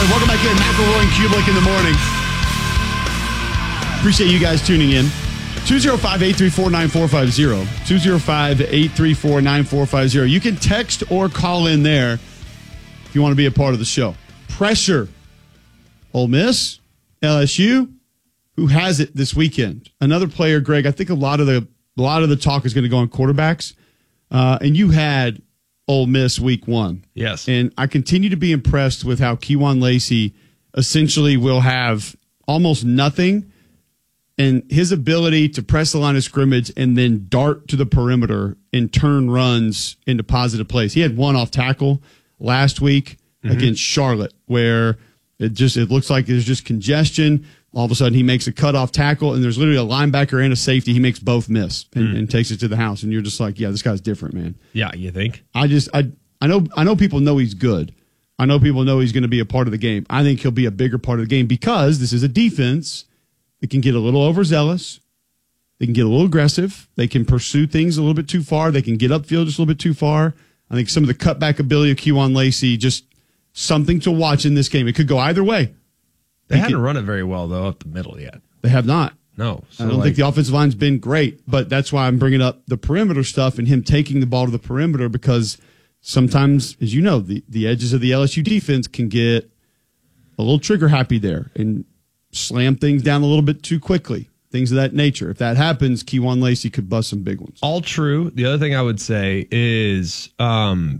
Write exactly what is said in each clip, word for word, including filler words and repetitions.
right, welcome back in. McElroy and Kubelik in the morning. Appreciate you guys tuning in. two oh five, eight three four, nine four five oh. two oh five, eight three four, nine four five oh. You can text or call in there if you want to be a part of the show. Pressure. Ole Miss, L S U, who has it this weekend? Another player, Greg. I think a lot of the a lot of the talk is going to go on quarterbacks. Uh, and you had Ole Miss week one. Yes. And I continue to be impressed with how Kewan Lacey essentially will have almost nothing, and his ability to press the line of scrimmage and then dart to the perimeter and turn runs into positive plays. He had one off tackle last week mm-hmm. against Charlotte where it just it looks like there's just congestion. All of a sudden he makes a cutoff tackle, and there's literally a linebacker and a safety. He makes both miss and, mm. and takes it to the house. And you're just like, yeah, this guy's different, man. Yeah, you think? I just I I know I know people know he's good. I know people know he's going to be a part of the game. I think he'll be a bigger part of the game because this is a defense that can get a little overzealous. They can get a little aggressive. They can pursue things a little bit too far. They can get upfield just a little bit too far. I think some of the cutback ability of Kewan Lacey, just something to watch in this game. It could go either way. They, they hadn't can, run it very well, though, up the middle yet. They have not. No. So I don't like, think the offensive line's been great, but that's why I'm bringing up the perimeter stuff and him taking the ball to the perimeter because sometimes, as you know, the, the edges of the L S U defense can get a little trigger happy there and slam things down a little bit too quickly, things of that nature. If that happens, Kewan Lacey could bust some big ones. All true. The other thing I would say is um,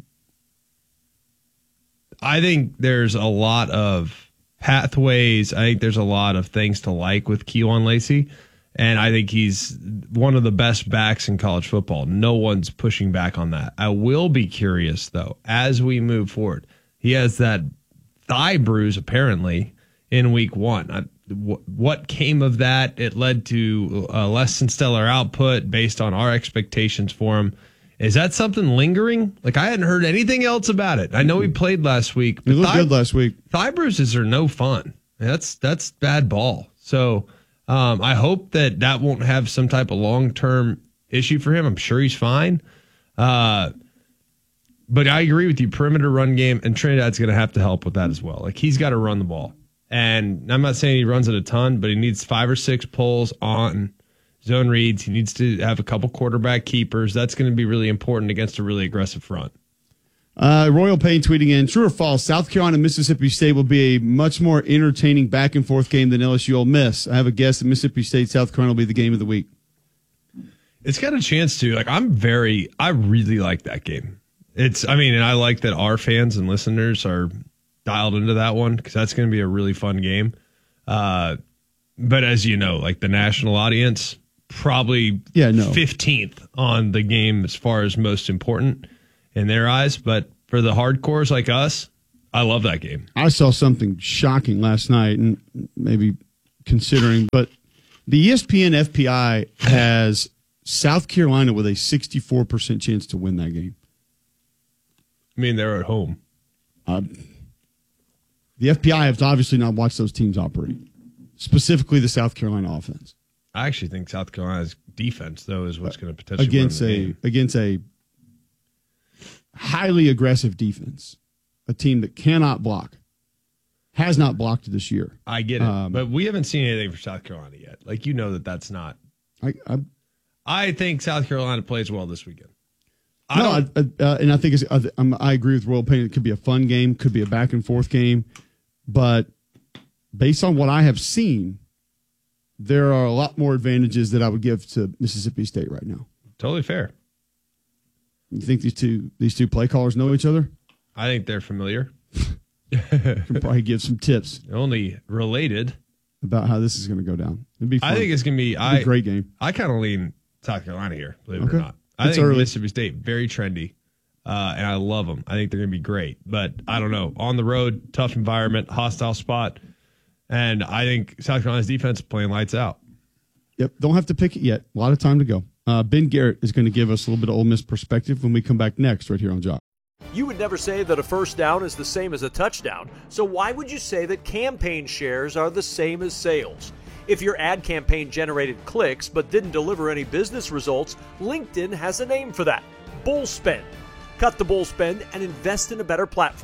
I think there's a lot of pathways. I think there's a lot of things to like with Kewan Lacey, and I think he's one of the best backs in college football. No one's pushing back on that. I will be curious, though, as we move forward. He has that thigh bruise, apparently, in week one. I, w- what came of that? It led to uh, less than stellar output based on our expectations for him. Is that something lingering? Like, I hadn't heard anything else about it. I know he played last week. He looked thigh, good last week. Thigh bruises are no fun. That's that's bad ball. So um, I hope that that won't have some type of long-term issue for him. I'm sure he's fine. Uh, but I agree with you. Perimeter run game, and Trinidad's going to have to help with that as well. Like, he's got to run the ball. And I'm not saying he runs it a ton, but he needs five or six pulls on zone reads. He needs to have a couple quarterback keepers. That's going to be really important against a really aggressive front. Uh, Royal Payne tweeting in, true or false, South Carolina and Mississippi State will be a much more entertaining back and forth game than L S U Ole Miss. I have a guess that Mississippi State, South Carolina will be the game of the week. It's got a chance to. Like, I'm very, I really like that game. It's, I mean, and I like that our fans and listeners are dialed into that one because that's going to be a really fun game. Uh, but as you know, like the national audience, probably yeah, no. fifteenth on the game as far as most important in their eyes. But for the hardcores like us, I love that game. I saw something shocking last night, and maybe considering, but the E S P N F P I has South Carolina with a sixty-four percent chance to win that game. I mean, they're at home. Uh, the F P I has obviously not watched those teams operate, specifically the South Carolina offense. I actually think South Carolina's defense, though, is what's going to potentially against win the a game. against a highly aggressive defense, a team that cannot block, has not blocked this year. I get it, um, but we haven't seen anything for South Carolina yet. Like, you know that that's not. I I, I think South Carolina plays well this weekend. I no, I, uh, and I think it's, I, I'm, I agree with Royal Payne. It could be a fun game, could be a back and forth game, but based on what I have seen, there are a lot more advantages that I would give to Mississippi State right now. Totally fair. You think these two these two play callers know each other? I think they're familiar. Can probably give some tips. Only related about how this is going to go down. It'd be fun. I think it's going to be, It'd I, be a great game. I kind of lean South Carolina here, believe it okay. or not. I it's think early. Mississippi State, very trendy, uh, and I love them. I think they're going to be great. But I don't know. On the road, tough environment, hostile spot, and I think South Carolina's defense is playing lights out. Yep, don't have to pick it yet. A lot of time to go. Uh, Ben Garrett is going to give us a little bit of Ole Miss perspective when we come back next right here on Jock. You would never say that a first down is the same as a touchdown, so why would you say that campaign shares are the same as sales? If your ad campaign generated clicks but didn't deliver any business results, LinkedIn has a name for that: bull spend. Cut the bull spend and invest in a better platform.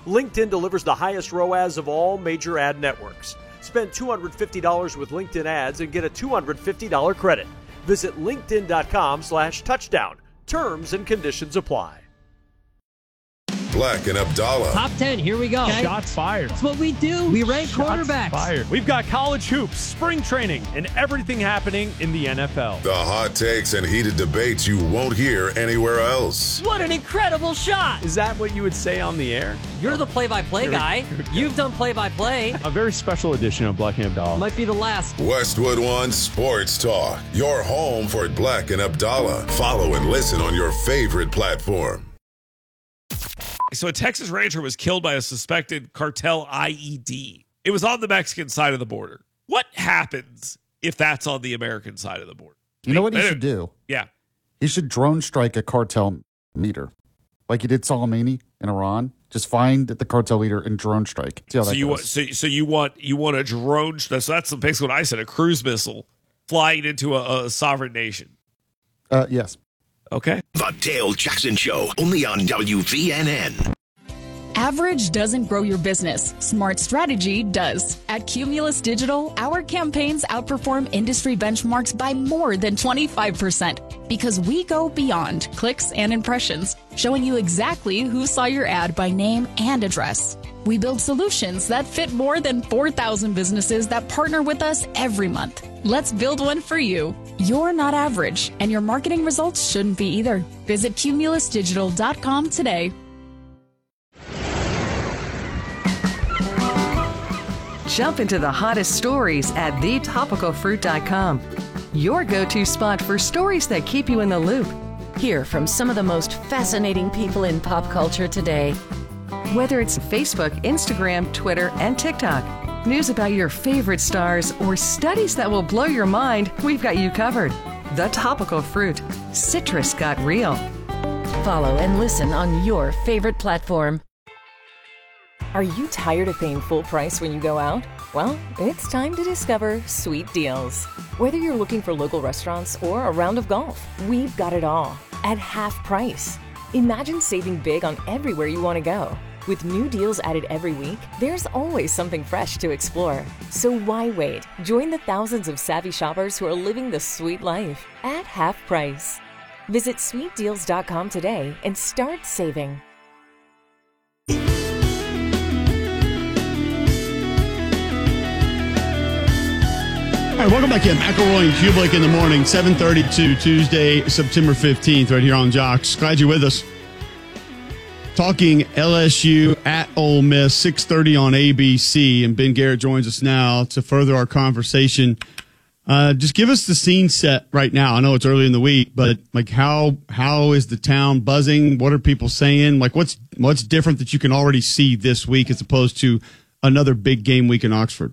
LinkedIn delivers the highest R O A S of all major ad networks. Spend two hundred fifty dollars with LinkedIn ads and get a two hundred fifty dollars credit. Visit linkedin.com slash touchdown. Terms and conditions apply. Black and Abdallah. Top ten, here we go. Okay. Shots fired. That's what we do. We rank Shots quarterbacks. Fired. We've got college hoops, spring training, and everything happening in the N F L. The hot takes and heated debates you won't hear anywhere else. What an incredible shot. Is that what you would say on the air? You're the play-by-play guy. You've done play-by-play. A very special edition of Black and Abdallah. Might be the last. Westwood One Sports Talk. Your home for Black and Abdallah. Follow and listen on your favorite platform. So a Texas rancher was killed by a suspected cartel I E D. It was on the Mexican side of the border. What happens if that's on the American side of the border? You know what he should do? Yeah. He should drone strike a cartel meter. Like he did Soleimani in Iran. Just find the cartel leader and drone strike. See how so that you goes. want so, so you want you want a drone so that's basically what I said, a cruise missile flying into a, a sovereign nation. Uh, yes. Okay. The Dale Jackson Show, only on W V N N. Average doesn't grow your business. Smart strategy does. At Cumulus Digital, our campaigns outperform industry benchmarks by more than twenty-five percent because we go beyond clicks and impressions, showing you exactly who saw your ad by name and address. We build solutions that fit more than four thousand businesses that partner with us every month. Let's build one for you. You're not average, and your marketing results shouldn't be either. Visit cumulus digital dot com today. Jump into the hottest stories at the topical fruit dot com. Your go-to spot for stories that keep you in the loop. Hear from some of the most fascinating people in pop culture today. Whether it's Facebook, Instagram, Twitter, and TikTok, news about your favorite stars, or studies that will blow your mind, we've got you covered. The Topical Fruit. Citrus got real. Follow and listen on your favorite platform. Are you tired of paying full price when you go out? Well, it's time to discover Sweet Deals. Whether you're looking for local restaurants or a round of golf, we've got it all at half price. Imagine saving big on everywhere you want to go. With new deals added every week, there's always something fresh to explore. So why wait? Join the thousands of savvy shoppers who are living the sweet life at half price. Visit sweet deals dot com today and start saving. All right, welcome back in. McElroy and Kublik in the morning, seven thirty-two, Tuesday, September fifteenth, right here on Jocks. Glad you're with us. Talking L S U at Ole Miss, six thirty on A B C, and Ben Garrett joins us now to further our conversation. Uh, just give us the scene set right now. I know it's early in the week, but like how how is the town buzzing? What are people saying? Like what's what's different that you can already see this week as opposed to another big game week in Oxford?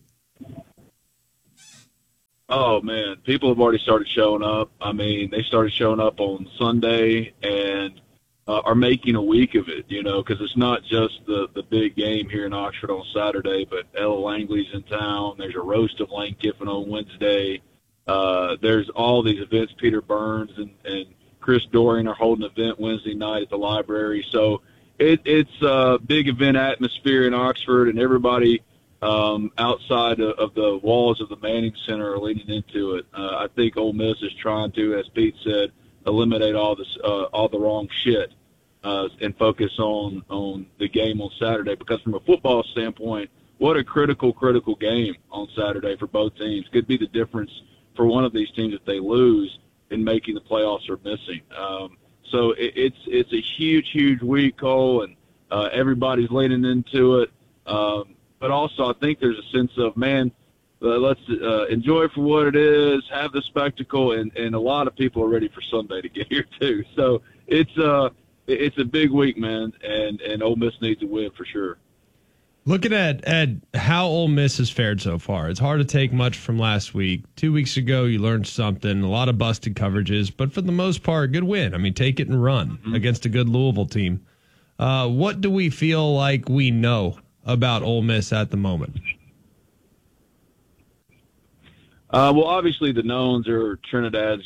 Oh, man, people have already started showing up. I mean, they started showing up on Sunday and uh, are making a week of it, you know, because it's not just the, the big game here in Oxford on Saturday, but Ella Langley's in town. There's a roast of Lane Kiffin on Wednesday. Uh, there's all these events. Peter Burns and, and Chris Dorian are holding an event Wednesday night at the library. So it, it's a big event atmosphere in Oxford, and everybody – Um, outside of, of the walls of the Manning Center are leading into it. Uh, I think Ole Miss is trying to, as Pete said, eliminate all this, uh, all the wrong shit, uh, and focus on, on the game on Saturday. Because from a football standpoint, what a critical, critical game on Saturday for both teams. Could be the difference for one of these teams if they lose in making the playoffs or missing. Um, so it, it's it's a huge, huge week, Cole, and uh, everybody's leaning into it. Um, But also, I think there's a sense of, man, uh, let's uh, enjoy it for what it is, have the spectacle, and, and a lot of people are ready for Sunday to get here too. So it's uh, it's a big week, man, and, and Ole Miss needs a win for sure. Looking at, at how Ole Miss has fared so far, it's hard to take much from last week. Two weeks ago, you learned something, a lot of busted coverages, but for the most part, good win. I mean, take it and run mm-hmm. against a good Louisville team. Uh, what do we feel like we know about Ole Miss at the moment? Uh, well, obviously the knowns are Trinidad's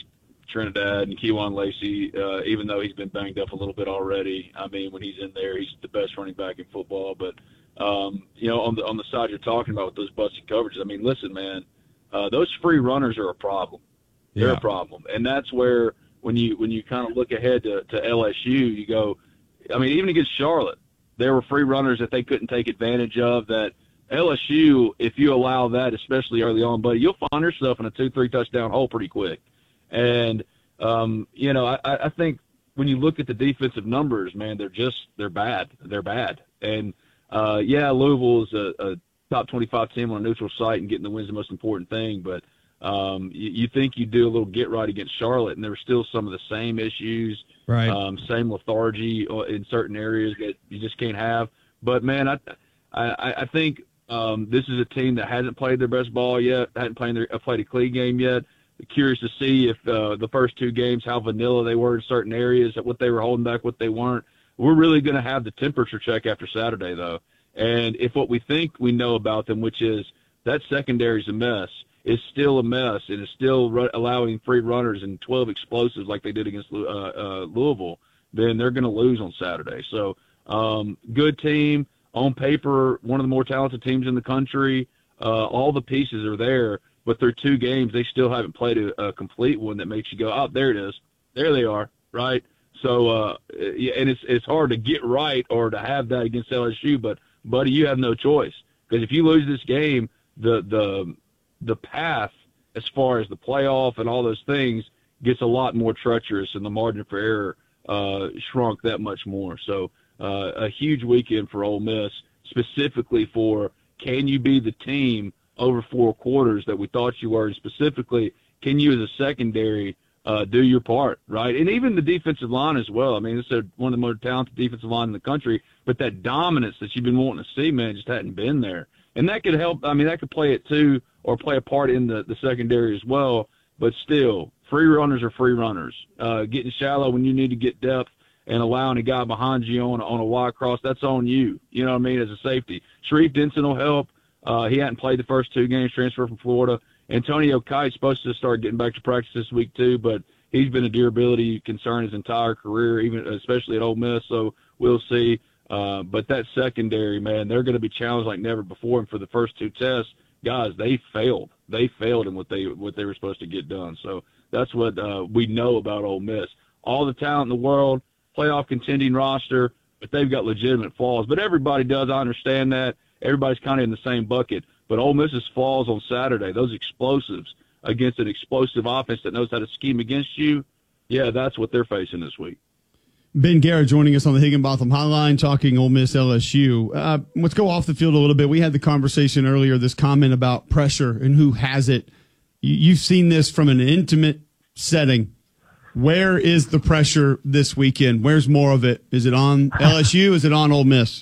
Trinidad and Kewan Lacey, uh, even though he's been banged up a little bit already. I mean, when he's in there, he's the best running back in football. But, um, you know, on the on the side you're talking about with those busted coverages, I mean, listen, man, uh, those free runners are a problem. They're Yeah. a problem. And that's where when you when you kind of look ahead to, to L S U, you go, I mean, even against Charlotte, there were free runners that they couldn't take advantage of that L S U, if you allow that, especially early on, buddy, you'll find yourself in a two, three touchdown hole pretty quick. And, um, you know, I, I think when you look at the defensive numbers, man, they're just, they're bad. They're bad. And, uh, yeah, Louisville is a, a top twenty-five team on a neutral site, and getting the win is the most important thing. But um, you, you think you do a little get right against Charlotte, and there were still some of the same issues, right? Um, same lethargy in certain areas that you just can't have. But, man, I, I, I think um, this is a team that hasn't played their best ball yet, hasn't played, their, played a clean game yet. Curious to see if uh, the first two games, how vanilla they were in certain areas, what they were holding back, what they weren't. We're really going to have the temperature check after Saturday, though. And if what we think we know about them, which is that secondary is a mess, is still a mess, and is still ru- allowing free runners and twelve explosives like they did against uh, uh, Louisville, then they're going to lose on Saturday. So um, good team. On paper, one of the more talented teams in the country. Uh, all the pieces are there. But through two games, they still haven't played a, a complete one that makes you go, oh, there it is. There they are, right? So, uh, yeah, and it's it's hard to get right or to have that against L S U, but, buddy, you have no choice. Because if you lose this game, the the the path as far as the playoff and all those things gets a lot more treacherous, and the margin for error uh, shrunk that much more. So uh, a huge weekend for Ole Miss, specifically for can you be the team over four quarters that we thought you were, and specifically, can you as a secondary uh, do your part, right? And even the defensive line as well. I mean, it's one of the more talented defensive line in the country, but that dominance that you've been wanting to see, man, just hadn't been there. And that could help. I mean, that could play it too, or play a part in the, the secondary as well. But still, free runners are free runners. Uh, getting shallow when you need to get depth and allowing a guy behind you on, on a wide cross, that's on you. You know what I mean, as a safety. Sharif Denson will help. Uh, he hadn't played the first two games, transferred from Florida. Antonio Kite's supposed to start getting back to practice this week too, but he's been a durability concern his entire career, even especially at Ole Miss. So we'll see. Uh, but that secondary, man, they're going to be challenged like never before. And for the first two tests, guys, they failed. They failed in what they what they were supposed to get done. So that's what uh, we know about Ole Miss. All the talent in the world, playoff contending roster, but they've got legitimate flaws. But everybody does. I understand that. Everybody's kind of in the same bucket. But Ole Miss's flaws on Saturday, those explosives against an explosive offense that knows how to scheme against you, yeah, that's what they're facing this week. Ben Garrett joining us on the Higginbotham Hotline, talking Ole Miss L S U. Uh, let's go off the field a little bit. We had the conversation earlier, this comment about pressure and who has it. You, you've seen this from an intimate setting. Where is the pressure this weekend? Where's more of it? Is it on L S U? Is it on Ole Miss?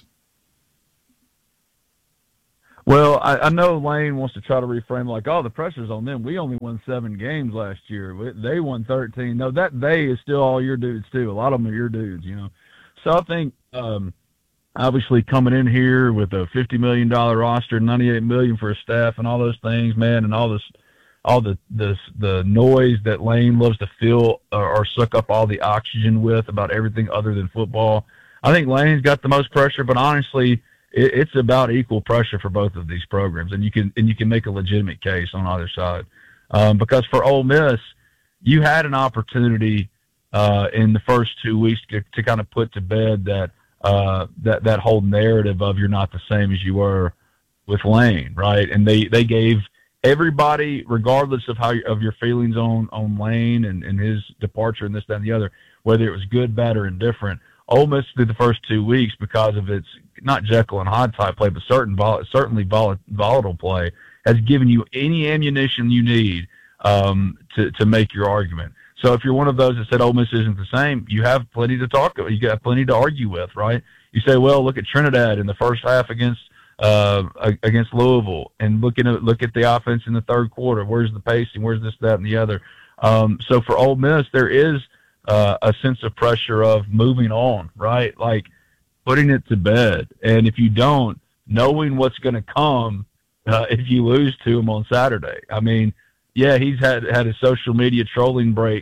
Well, I, I know Lane wants to try to reframe like, oh, the pressure's on them. We only won seven games last year. We, they won thirteen. No, that they is still all your dudes, too. A lot of them are your dudes, you know. So I think, um, obviously, coming in here with a fifty million dollars roster, ninety-eight million dollars for a staff and all those things, man, and all this, all the this, the noise that Lane loves to fill or, or suck up all the oxygen with about everything other than football. I think Lane's got the most pressure, but honestly, it's about equal pressure for both of these programs, and you can and you can make a legitimate case on either side. Um, because for Ole Miss, you had an opportunity uh, in the first two weeks to, to kind of put to bed that uh, that that whole narrative of you're not the same as you were with Lane, right? And they, they gave everybody, regardless of how of your feelings on on Lane and, and his departure and this, that, and the other, whether it was good, bad, or indifferent. Ole Miss through the first two weeks, because of its not Jekyll and Hyde type play, but certain vol- certainly vol- volatile play, has given you any ammunition you need um, to to make your argument. So if you're one of those that said Ole Miss isn't the same, you have plenty to talk. You got plenty to argue with, right? You say, well, look at Trinidad in the first half against uh, against Louisville, and looking at look at the offense in the third quarter. Where's the pacing? Where's this, that, and the other? Um, so for Ole Miss, there is Uh, a sense of pressure of moving on, right? Like putting it to bed. And if you don't, knowing what's going to come uh, if you lose to him on Saturday. I mean, yeah, he's had had a social media trolling break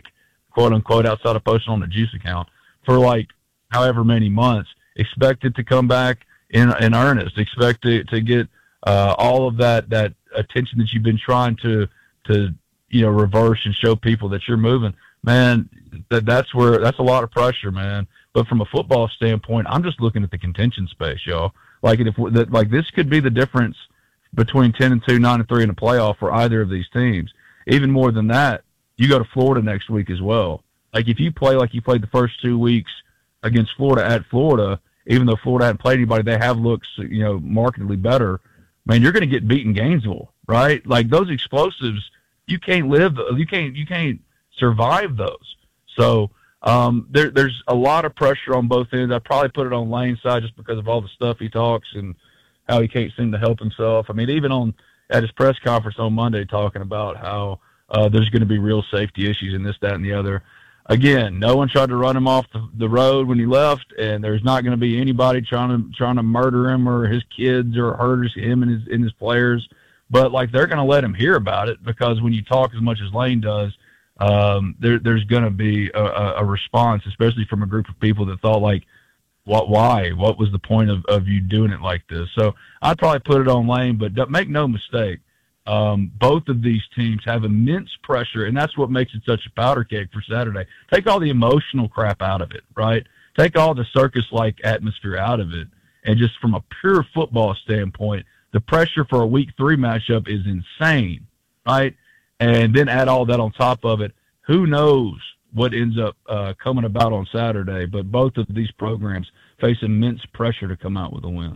quote unquote, outside of posting on the Juice account for like however many months. Expect it to come back in in earnest. Expect it to get uh, all of that that attention that you've been trying to to you know reverse and show people that you're moving. Man, that that's where that's a lot of pressure, man. But from a football standpoint, I'm just looking at the contention space, y'all. Like if that, like this could be the difference between ten and two, nine and three in the playoff for either of these teams. Even more than that, you go to Florida next week as well. Like if you play like you played the first two weeks against Florida at Florida, even though Florida hadn't played anybody, they have looked you know markedly better. Man, you're going to get beat in Gainesville, right? Like those explosives, you can't live, you can't you can't survive those. So. Um, there, there's a lot of pressure on both ends. I probably put it on Lane's side just because of all the stuff he talks and how he can't seem to help himself. I mean, even on at his press conference on Monday, talking about how uh, there's going to be real safety issues and this, that, and the other. Again, no one tried to run him off the, the road when he left, and there's not going to be anybody trying to trying to murder him or his kids or hurt him and his and his players. But like they're going to let him hear about it because when you talk as much as Lane does. Um, there, there's going to be a, a response, especially from a group of people that thought like, what, why, what was the point of, of you doing it like this? So I'd probably put it on Lane, but make no mistake. Um, both of these teams have immense pressure, and that's what makes it such a powder keg for Saturday. Take all the emotional crap out of it, right? Take all the circus-like atmosphere out of it. And just from a pure football standpoint, the pressure for a week three matchup is insane, right? And then add all that on top of it. Who knows what ends up uh, coming about on Saturday? But both of these programs face immense pressure to come out with a win.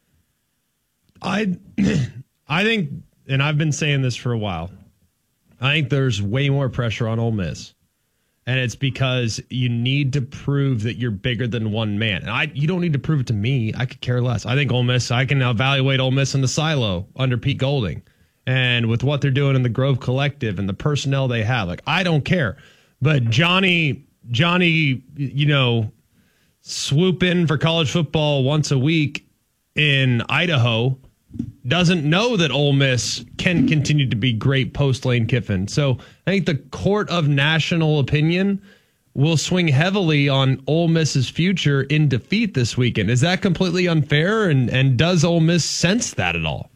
I, I think, and I've been saying this for a while, I think there's way more pressure on Ole Miss. And it's because you need to prove that you're bigger than one man. And I, you don't need to prove it to me. I could care less. I think Ole Miss, I can evaluate Ole Miss in the silo under Pete Golding. And with what they're doing in the Grove Collective and the personnel they have, like, I don't care. But Johnny, Johnny, you know, swoop in for college football once a week in Idaho doesn't know that Ole Miss can continue to be great post Lane Kiffin. So I think the court of national opinion will swing heavily on Ole Miss's future in defeat this weekend. Is that completely unfair? And, and does Ole Miss sense that at all?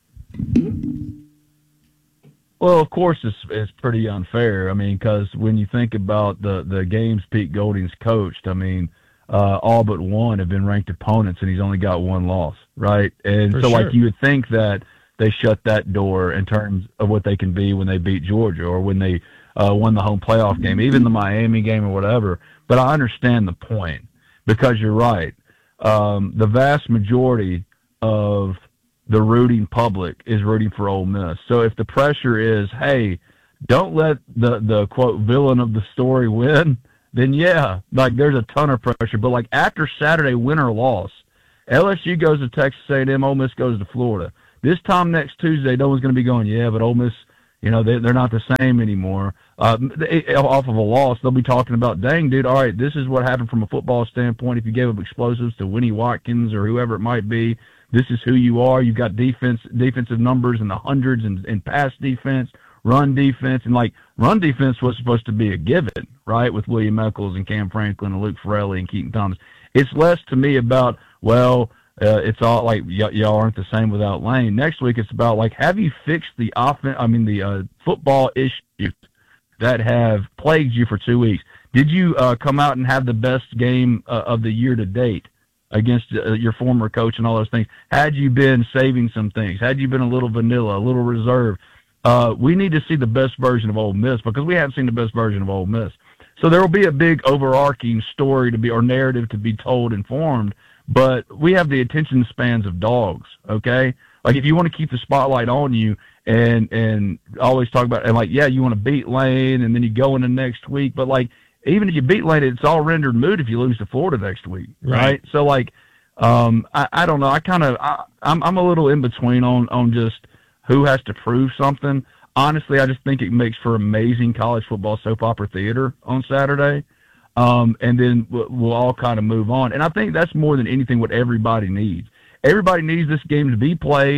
Well, of course, it's it's pretty unfair. I mean, because when you think about the, the games Pete Golding's coached, I mean, uh, all but one have been ranked opponents, and he's only got one loss, right? And For so, sure. like, you would think that they shut that door in terms of what they can be when they beat Georgia or when they uh, won the home playoff game, even the Miami game or whatever. But I understand the point because you're right. Um, the vast majority of the rooting public is rooting for Ole Miss. So if the pressure is, hey, don't let the, the quote villain of the story win, then yeah, like there's a ton of pressure. But like after Saturday, win or loss, L S U goes to Texas A and M, Ole Miss goes to Florida. This time next Tuesday, no one's going to be going, yeah, but Ole Miss, you know, they, they're not the same anymore. Uh, they, off of a loss, they'll be talking about, dang, dude, all right, this is what happened from a football standpoint. If you gave up explosives to Winnie Watkins or whoever it might be, this is who you are. You've got defense, defensive numbers in the hundreds and, and pass defense, run defense. And, like, run defense was supposed to be a given, right, with William Eccles and Cam Franklin and Luke Farrelly and Keaton Thomas. It's less to me about, well, uh, it's all like y- y'all aren't the same without Lane. Next week it's about, like, have you fixed the offense, I mean, the uh, football issues that have plagued you for two weeks? Did you uh, come out and have the best game uh, of the year to date against uh, your former coach and all those things? Had you been saving some things? Had you been a little vanilla, a little reserved? Uh, we need to see the best version of Ole Miss because we haven't seen the best version of Ole Miss. So there will be a big overarching story to be or narrative to be told and formed, but we have the attention spans of dogs, okay? Like if you want to keep the spotlight on you and and always talk about and like, yeah, you want to beat Lane and then you go into next week, but like even if you beat Lane, it's all rendered moot if you lose to Florida next week, right? right? So like, um, I, I don't know. I kind of I, I'm I'm a little in between on on just who has to prove something. Honestly, I just think it makes for amazing college football soap opera theater on Saturday, um, and then we'll, we'll all kind of move on. And I think that's more than anything what everybody needs. Everybody needs this game to be played,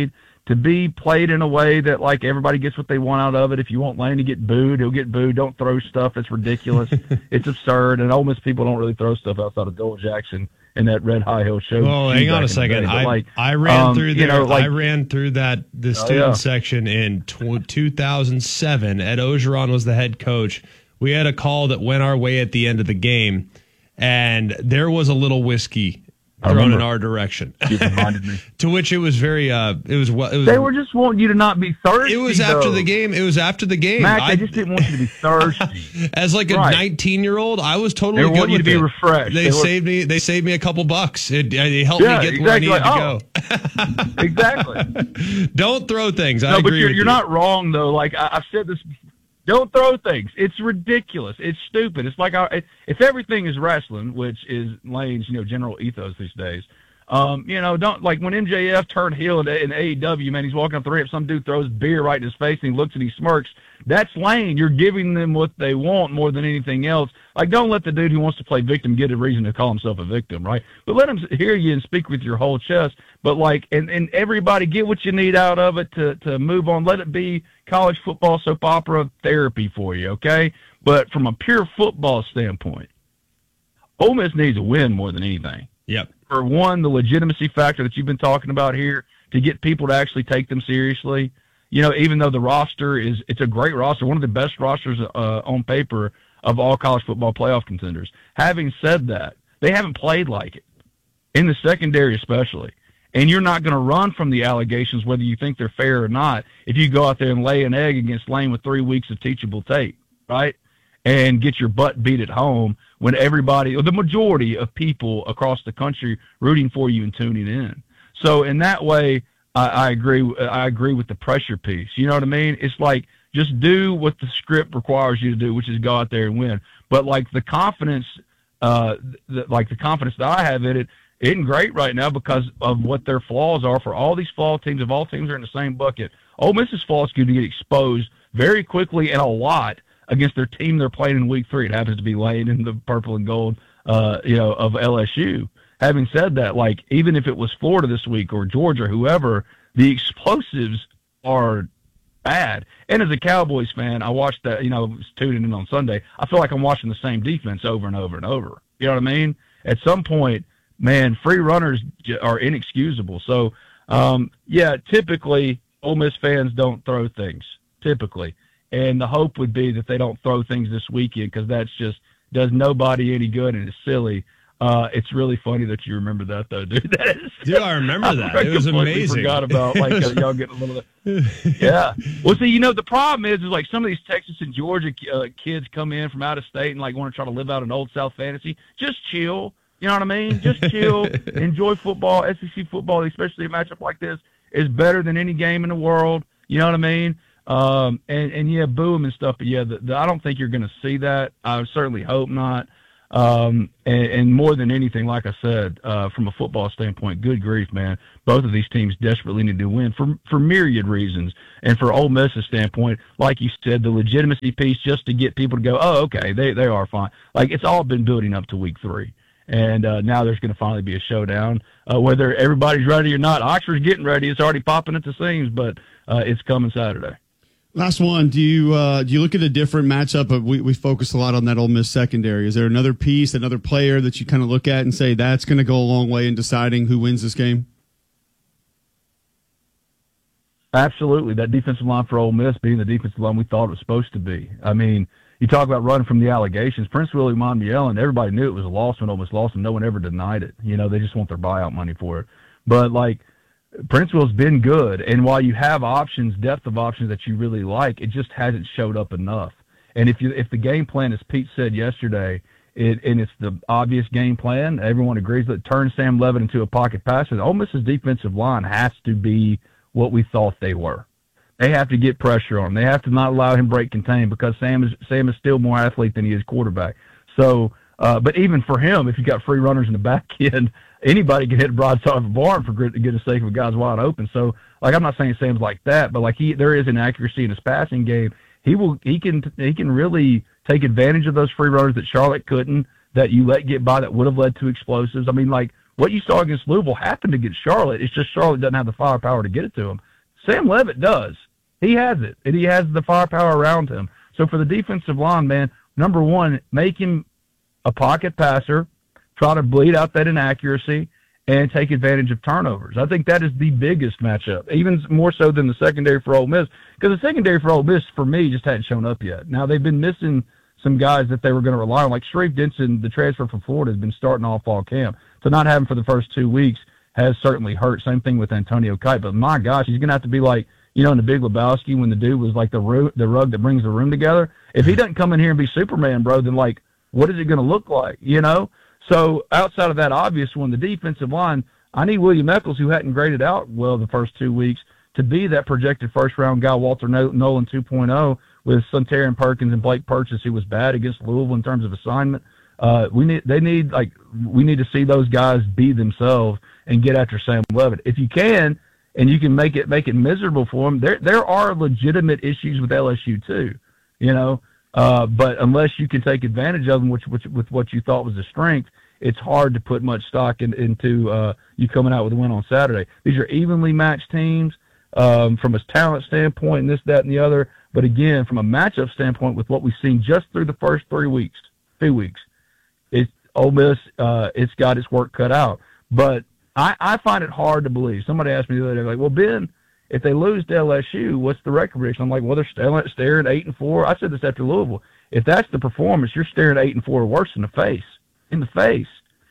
to be played in a way that, like, everybody gets what they want out of it. If you want Lane to get booed, he'll get booed. Don't throw stuff. It's ridiculous. It's absurd. And Ole Miss people don't really throw stuff outside of Joel Jackson and that Red High Hill show. Oh, hang on a second. I, like, I ran um, through there. You know, like, I ran through that the student oh, yeah. section in tw- two thousand seven. Ed Ogeron was the head coach. We had a call that went our way at the end of the game, and there was a little whiskey thrown in our direction. You reminded me. To which it was very, uh, it was what it was. They were just wanting you to not be thirsty. It was after though. the game. It was after the game. Mac, I they just didn't want you to be thirsty. As like a nineteen-year-old, I was totally they good want you with to be it. refreshed. They, they saved were, me. They saved me a couple bucks. It, it helped yeah, me get exactly. where I like, needed oh, to go. Exactly. Don't throw things. I no, agree but you're, with you're you. not wrong though. Like I, I've said this. Don't throw things. It's ridiculous. It's stupid. It's like our, if everything is wrestling, which is Lane's, you know, general ethos these days. Um, you know, don't like when M J F turned heel in, in A E W, man, he's walking up the ramp, some dude throws beer right in his face and he looks and he smirks. That's Lane. You're giving them what they want more than anything else. Like, don't let the dude who wants to play victim get a reason to call himself a victim, right? But let him hear you and speak with your whole chest. But like, and, and everybody get what you need out of it to, to move on. Let it be college football soap opera therapy for you, okay? But from a pure football standpoint, Ole Miss needs a win more than anything. Yep. For one, the legitimacy factor that you've been talking about here, to get people to actually take them seriously. You know, even though the roster is, it's a great roster, one of the best rosters uh, on paper of all college football playoff contenders. Having said that, they haven't played like it, in the secondary especially. And you're not going to run from the allegations whether you think they're fair or not if you go out there and lay an egg against Lane with three weeks of teachable tape, right? And get your butt beat at home when everybody, or the majority of people across the country rooting for you and tuning in. So in that way, I, I agree. I agree with the pressure piece. You know what I mean? It's like, just do what the script requires you to do, which is go out there and win. But like the confidence, uh, the, like the confidence that I have in it, isn't great right now because of what their flaws are. For all these flawed teams, if all teams are in the same bucket, Ole Miss's flaws going to get exposed very quickly and a lot against their team they're playing in week three. It happens to be Lane in the purple and gold, uh, you know, of L S U. Having said that, like, even if it was Florida this week or Georgia, whoever, the explosives are bad. And as a Cowboys fan, I watched that, you know, was tuning in on Sunday. I feel like I'm watching the same defense over and over and over. You know what I mean? At some point, man, free runners are inexcusable. So, um, yeah, typically Ole Miss fans don't throw things, typically. And the hope would be that they don't throw things this weekend because that's just does nobody any good and it's silly. Uh, it's really funny that you remember that, though, dude. That is, dude, I remember that. I it was amazing. Forgot about like uh, y'all getting a little. Yeah. Well, see, you know, the problem is, is like some of these Texas and Georgia uh, kids come in from out of state and like want to try to live out an old South fantasy. Just chill. You know what I mean? Just chill. Enjoy football. S E C football, especially a matchup like this, is better than any game in the world. You know what I mean? Um, and, and yeah, boo them and stuff. But yeah, the, the, I don't think you're going to see that. I certainly hope not. Um, and, and more than anything, like I said, uh, from a football standpoint, good grief, man. Both of these teams desperately need to win for, for myriad reasons. And for Ole Miss's standpoint, like you said, the legitimacy piece just to get people to go, oh, okay, they, they are fine. Like it's all been building up to week three. And, uh, now there's going to finally be a showdown, uh, whether everybody's ready or not. Oxford's getting ready. It's already popping at the seams, but, uh, it's coming Saturday. Last one. Do you uh, do you look at a different matchup? Of, we we focus a lot on that Ole Miss secondary. Is there another piece, another player that you kind of look at and say that's going to go a long way in deciding who wins this game? Absolutely. That defensive line for Ole Miss being the defensive line we thought it was supposed to be. I mean, you talk about running from the allegations. Prince Willie Monmielen, everybody knew it was a loss when Ole Miss lost, and no one ever denied it. You know, they just want their buyout money for it. But like, Prince Will's been good, and while you have options, depth of options that you really like, it just hasn't showed up enough. And if you if the game plan, as Pete said yesterday, it, and it's the obvious game plan, everyone agrees that turn Sam Levitt into a pocket passer. Ole Miss's defensive line has to be what we thought they were. They have to get pressure on him. They have to not allow him break contain because Sam is Sam is still more athlete than he is quarterback. So, uh, but even for him, if you got free runners in the back end, anybody can hit a broadside of a barn for goodness sake if a guy's wide open. So, like, I'm not saying Sam's like that, but like he, there is an accuracy in his passing game. He will, he can, he can really take advantage of those free runners that Charlotte couldn't, that you let get by, that would have led to explosives. I mean, like what you saw against Louisville happened against Charlotte. It's just Charlotte doesn't have the firepower to get it to him. Sam Levitt does. He has it, and he has the firepower around him. So for the defensive line, man, number one, make him a pocket passer, try to bleed out that inaccuracy, and take advantage of turnovers. I think that is the biggest matchup, even more so than the secondary for Ole Miss, because the secondary for Ole Miss, for me, just hadn't shown up yet. Now, they've been missing some guys that they were going to rely on, like Sharif Denson, the transfer from Florida, has been starting all fall camp. To not have him for the first two weeks has certainly hurt. Same thing with Antonio Kite. But, my gosh, he's going to have to be like, you know, in the Big Lebowski when the dude was like the, ro- the rug that brings the room together. If he doesn't come in here and be Superman, bro, then, like, what is it going to look like, you know? So outside of that obvious one, the defensive line, I need William Eccles, who hadn't graded out well the first two weeks, to be that projected first-round guy, Walter Nolan two point oh, with Suntarine Perkins and Blake Purchase, who was bad against Louisville in terms of assignment. Uh, we need, they need, like, we need to see those guys be themselves and get after Sam Levitt. If you can, and you can make it make it miserable for them, there there are legitimate issues with L S U too, you know. Uh, but unless you can take advantage of them, which, which with what you thought was a strength, it's hard to put much stock in, into uh, you coming out with a win on Saturday. These are evenly matched teams um, from a talent standpoint, and this, that, and the other. But again, from a matchup standpoint, with what we've seen just through the first three weeks, two weeks, it's Ole Miss. Uh, it's got its work cut out. But I, I find it hard to believe. Somebody asked me the other day, like, "Well, Ben, if they lose to L S U, what's the record prediction?" I'm like, well, they're staring, staring eight and four. I said this after Louisville. If that's the performance, you're staring eight and four worse in the face. In the face.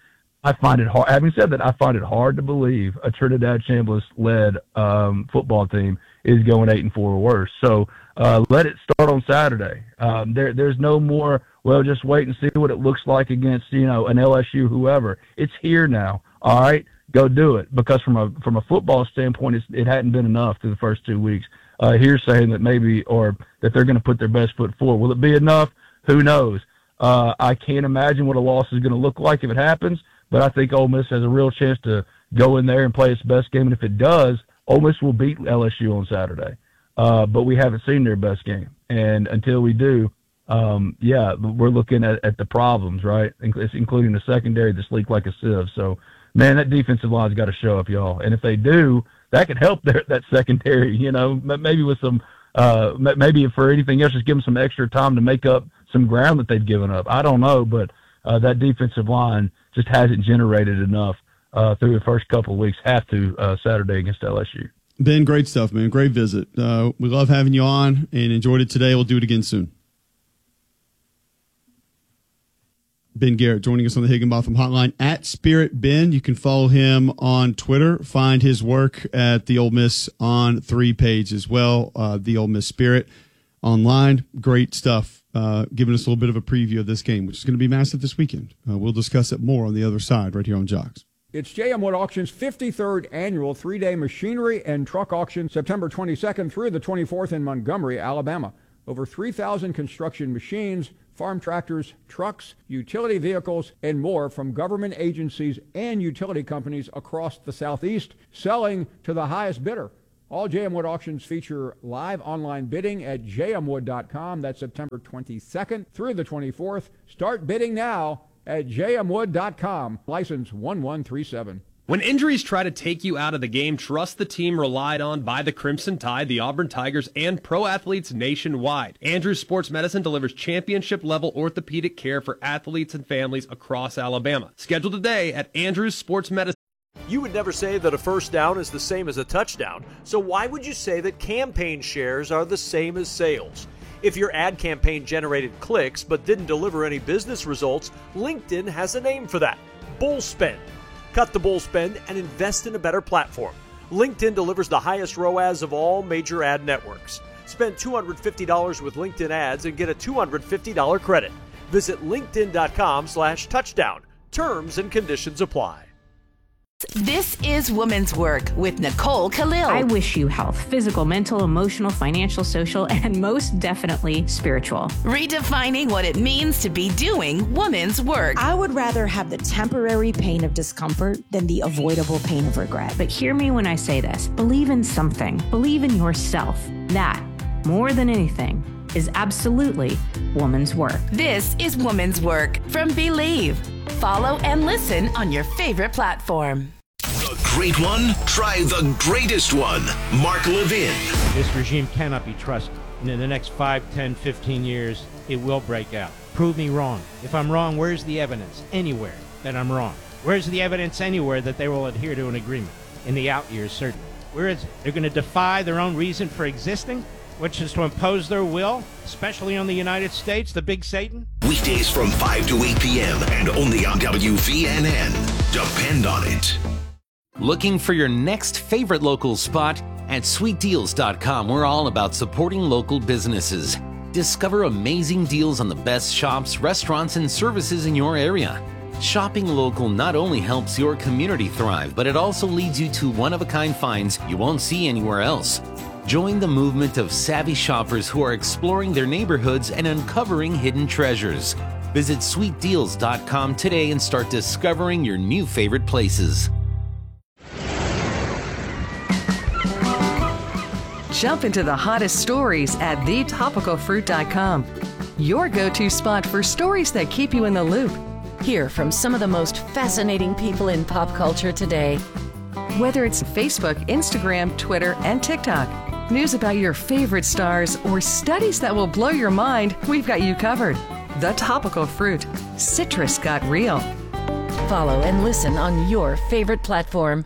I find it hard. Having said that, I find it hard to believe a Trinidad Chambliss-led um, football team is going eight and four or worse. So uh, let it start on Saturday. Um, there, there's no more. Well, just wait and see what it looks like against, you know, an L S U, whoever. It's here now. All right. Go do it, because from a from a football standpoint, it's, it hadn't been enough through the first two weeks. Uh, here's saying that maybe, or that they're going to put their best foot forward. Will it be enough? Who knows? Uh, I can't imagine what a loss is going to look like if it happens, but I think Ole Miss has a real chance to go in there and play its best game. And if it does, Ole Miss will beat L S U on Saturday. Uh, but we haven't seen their best game, and until we do, um, yeah, we're looking at, at the problems, right? Including the secondary that's leaked like a sieve. So. Man, that defensive line's got to show up, y'all. And if they do, that could help their, that secondary, you know, maybe with some, uh, maybe for anything else, just give them some extra time to make up some ground that they've given up. I don't know, but uh, that defensive line just hasn't generated enough uh, through the first couple of weeks. Have to uh, Saturday against L S U. Ben, great stuff, man. Great visit. Uh, we love having you on and enjoyed it today. We'll do it again soon. Ben Garrett joining us on the Higginbotham Hotline at Spirit Ben. You can follow him on Twitter. Find his work at the Ole Miss on three page as well. Uh, the Ole Miss Spirit online. Great stuff. Uh, giving us a little bit of a preview of this game, which is going to be massive this weekend. Uh, we'll discuss it more on the other side right here on Jocks. It's J M Wood Auction's fifty-third annual three-day machinery and truck auction, September twenty-second through the twenty-fourth in Montgomery, Alabama. Over three thousand construction machines, farm tractors, trucks, utility vehicles, and more from government agencies and utility companies across the Southeast, selling to the highest bidder. All J M Wood auctions feature live online bidding at j m wood dot com. That's September twenty-second through the twenty-fourth. Start bidding now at j m wood dot com. License one one three seven. When injuries try to take you out of the game, trust the team relied on by the Crimson Tide, the Auburn Tigers, and pro athletes nationwide. Andrews Sports Medicine delivers championship-level orthopedic care for athletes and families across Alabama. Schedule today at Andrews Sports Medicine. You would never say that a first down is the same as a touchdown, so why would you say that campaign shares are the same as sales? If your ad campaign generated clicks but didn't deliver any business results, LinkedIn has a name for that: bull spend. Cut the bull spend and invest in a better platform. LinkedIn delivers the highest R O A S of all major ad networks. Spend two hundred fifty dollars with LinkedIn ads and get a two hundred fifty dollars credit. Visit linkedin dot com slash touchdown. Terms and conditions apply. This is Women's Work with Nicole Khalil. I wish you health, physical, mental, emotional, financial, social, and most definitely spiritual. Redefining what it means to be doing women's work. I would rather have the temporary pain of discomfort than the avoidable pain of regret. But hear me when I say this. Believe in something. Believe in yourself. That, more than anything, is absolutely woman's work. This is Woman's Work from Believe. Follow and listen on your favorite platform. The great one? Try the greatest one. Mark Levin. This regime cannot be trusted. And in the next five, ten, fifteen years, it will break out. Prove me wrong. If I'm wrong, where's the evidence? Anywhere that I'm wrong. Where's the evidence anywhere that they will adhere to an agreement? In the out years, certainly. Where is it? They're going to defy their own reason for existing, which is to impose their will, especially on the United States, the big Satan? Weekdays from five to eight p.m. and only on W V N N. Depend on it. Looking for your next favorite local spot? At sweet deals dot com, we're all about supporting local businesses. Discover amazing deals on the best shops, restaurants, and services in your area. Shopping local not only helps your community thrive, but it also leads you to one-of-a-kind finds you won't see anywhere else. Join the movement of savvy shoppers who are exploring their neighborhoods and uncovering hidden treasures. Visit sweet deals dot com today and start discovering your new favorite places. Jump into the hottest stories at the topical fruit dot com. Your go-to spot for stories that keep you in the loop. Hear from some of the most fascinating people in pop culture today. Whether it's Facebook, Instagram, Twitter, and TikTok, news about your favorite stars, or studies that will blow your mind, we've got you covered. The Topical Fruit. Citrus got real. Follow and listen on your favorite platform.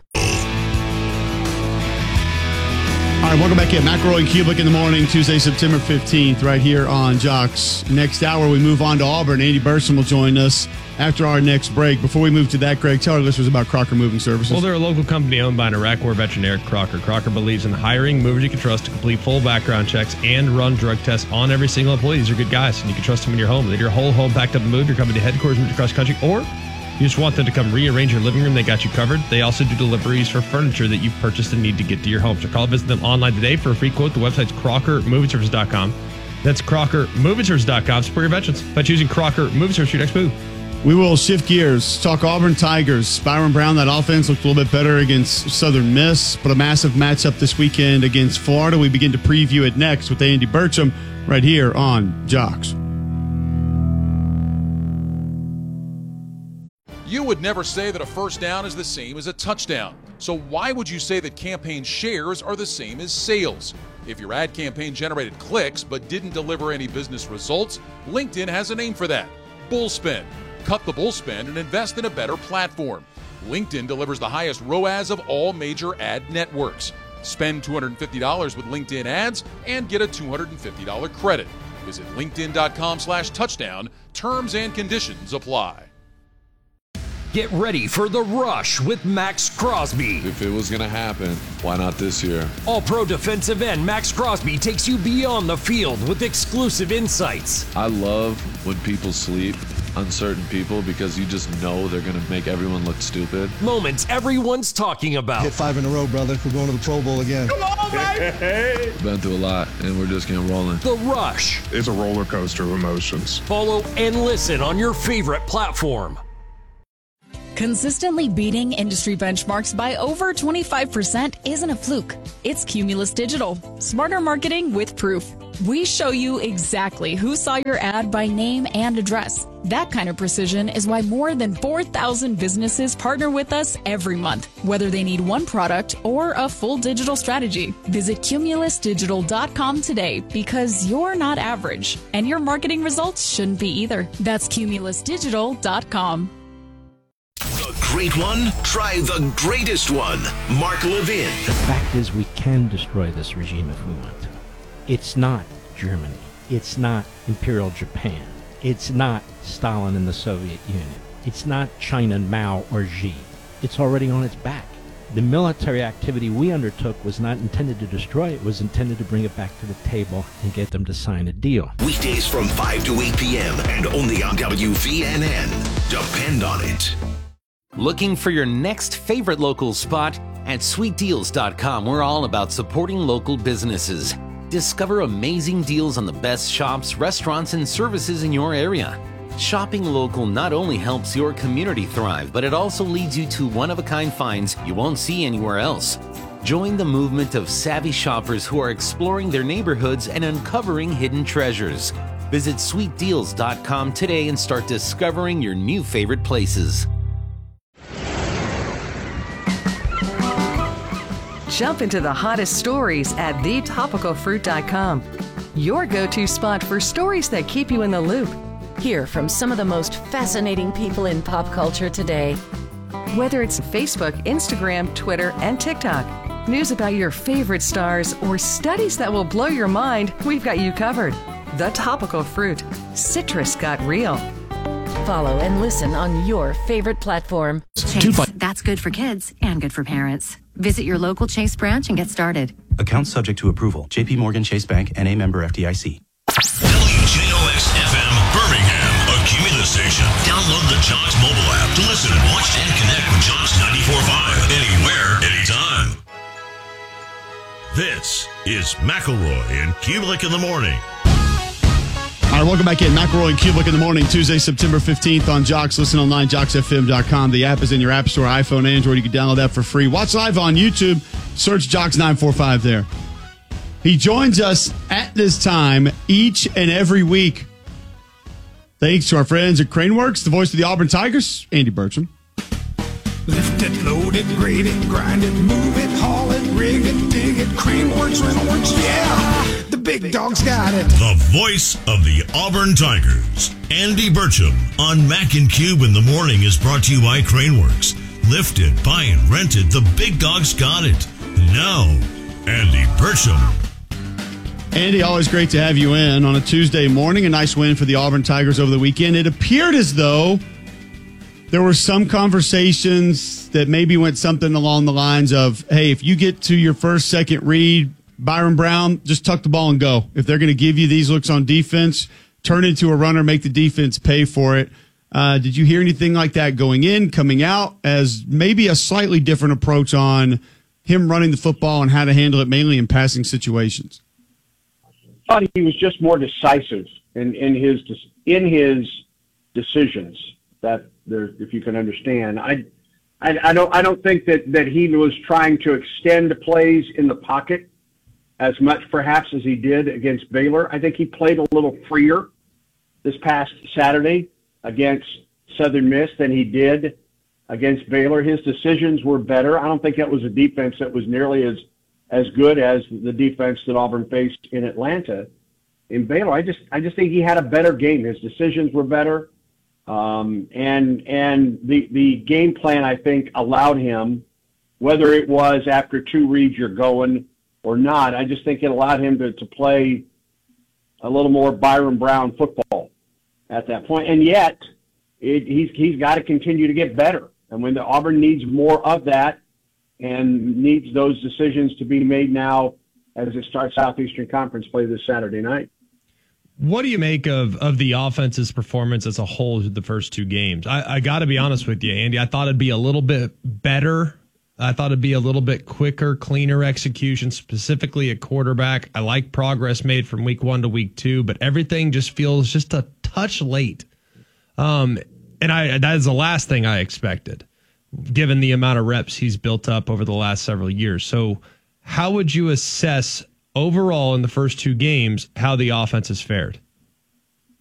All right, welcome back in. McElroy and Kubelik in the morning, Tuesday, September fifteenth, right here on Jocks. Next hour, we move on to Auburn. Andy Burson will join us after our next break. Before we move to that, Greg, tell our listeners about Crocker Moving Services. Well, they're a local company owned by an Iraq War veteran, Eric Crocker. Crocker believes in hiring movers you can trust to complete full background checks and run drug tests on every single employee. These are good guys, and you can trust them in your home. They get your whole home packed up and moved, your company headquarters moved across the country, or you just want them to come rearrange your living room, they got you covered. They also do deliveries for furniture that you've purchased and need to get to your home. So call, visit them online today for a free quote. The website's crocker moving service dot com. That's crocker moving service dot com. Support your veterans by choosing Crocker Moving Service for your next move. We will shift gears, talk Auburn Tigers. Byron Brown, that offense looked a little bit better against Southern Miss, but a massive matchup this weekend against Florida. We begin to preview it next with Andy Burcham right here on Jocks. You would never say that a first down is the same as a touchdown. So why would you say that campaign shares are the same as sales? If your ad campaign generated clicks but didn't deliver any business results, LinkedIn has a name for that. Bullspend. Cut the bullspend and invest in a better platform. LinkedIn delivers the highest R O A S of all major ad networks. Spend two hundred fifty dollars with LinkedIn ads and get a two hundred fifty dollars credit. Visit linkedin.com slash touchdown. Terms and conditions apply. Get ready for The Rush with Max Crosby. If it was going to happen, why not this year? All-pro defensive end Max Crosby takes you beyond the field with exclusive insights. I love when people sleep, uncertain people, because you just know they're going to make everyone look stupid. Moments everyone's talking about. Hit five in a row, brother. We're going to the Pro Bowl again. Come on, baby! Been through a lot, and we're just getting rolling. The Rush. It's a roller coaster of emotions. Follow and listen on your favorite platform. Consistently beating industry benchmarks by over twenty-five percent isn't a fluke. It's Cumulus Digital. Smarter marketing with proof. We show you exactly who saw your ad by name and address. That kind of precision is why more than four thousand businesses partner with us every month, whether they need one product or a full digital strategy. Visit cumulus digital dot com today because you're not average, and your marketing results shouldn't be either. That's cumulus digital dot com. The great one? Try the greatest one. Mark Levin. The fact is, we can destroy this regime if we want to. It's not Germany. It's not Imperial Japan. It's not Stalin and the Soviet Union. It's not China, Mao, or Xi. It's already on its back. The military activity we undertook was not intended to destroy it. It was intended to bring it back to the table and get them to sign a deal. Weekdays from five to eight p.m. and only on W V N N. Depend on it. Looking for your next favorite local spot? At sweet deals dot com, we're all about supporting local businesses. Discover amazing deals on the best shops, restaurants, and services in your area. Shopping local not only helps your community thrive, but it also leads you to one-of-a-kind finds you won't see anywhere else. Join the movement of savvy shoppers who are exploring their neighborhoods and uncovering hidden treasures. Visit sweet deals dot com today and start discovering your new favorite places. Jump into the hottest stories at the topical fruit dot com. Your go-to spot for stories that keep you in the loop. Hear from some of the most fascinating people in pop culture today. Whether it's Facebook, Instagram, Twitter, and TikTok, news about your favorite stars, or studies that will blow your mind, we've got you covered. The Topical Fruit. Citrus got real. Follow and listen on your favorite platform. Chase, that's good for kids and good for parents. Visit your local Chase branch and get started. Account subject to approval. J P Morgan Chase Bank, N A member F D I C. W J O X F M Birmingham, a Cumulus station. Download the Jocks mobile app to listen and watch and connect with Jocks ninety-four point five anywhere, anytime. This is McElroy and Kubelik in the morning. All right, welcome back in. McElroy and Kubelik in the morning, Tuesday, September fifteenth on Jocks. Listen online, jocks f m dot com. The app is in your app store, iPhone, Android. You can download that for free. Watch live on YouTube. Search Jocks nine four five there. He joins us at this time each and every week. Thanks to our friends at Craneworks, the voice of the Auburn Tigers, Andy Burcham. Lift it, load it, grade it, grind it, move it, haul it, rig it, dig it, Craneworks, Rentalworks, yeah! The big dog's got it. The voice of the Auburn Tigers, Andy Burcham, on Mac and Cube in the morning is brought to you by Craneworks. Lifted, buy and rented, the big dog's got it. Now, Andy Burcham. Andy, always great to have you in on a Tuesday morning. A nice win for the Auburn Tigers over the weekend. It appeared as though there were some conversations that maybe went something along the lines of, hey, if you get to your first, second read, Byron Brown, just tuck the ball and go. If they're going to give you these looks on defense, turn into a runner, make the defense pay for it. Uh, did you hear anything like that going in, coming out, as maybe a slightly different approach on him running the football and how to handle it mainly in passing situations? I thought he was just more decisive in, in his in his decisions. That there, if you can understand, I, I, I don't I don't think that, that he was trying to extend plays in the pocket as much perhaps as he did against Baylor. I think he played a little freer this past Saturday against Southern Miss than he did against Baylor. His decisions were better. I don't think that was a defense that was nearly as as good as the defense that Auburn faced in Atlanta. In Baylor, I just I just think he had a better game. His decisions were better. Um, and and the the game plan, I think, allowed him, whether it was after two reads you're going or not, I just think it allowed him to, to play a little more Byron Brown football at that point. And yet, it, he's he's got to continue to get better. And when the Auburn needs more of that, and needs those decisions to be made now as it starts Southeastern Conference play this Saturday night. What do you make of, of the offense's performance as a whole the first two games? I, I got to be honest with you, Andy. I thought it'd be a little bit better. I thought it'd be a little bit quicker, cleaner execution, specifically at quarterback. I like progress made from week one to week two, but everything just feels just a touch late. Um, and I that is the last thing I expected, given the amount of reps he's built up over the last several years. So how would you assess overall in the first two games how the offense has fared?